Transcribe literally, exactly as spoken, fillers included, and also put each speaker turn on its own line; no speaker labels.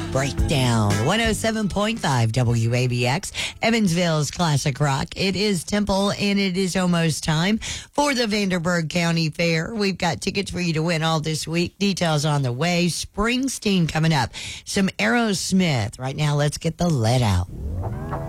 Breakdown. one oh seven point five W A B X, Evansville's Classic Rock. It is Temple, and it is almost time for the Vanderburgh County Fair. We've got tickets for you to win all this week. Details on the way. Springsteen coming up. Some Aerosmith. Right now, let's get the lead out.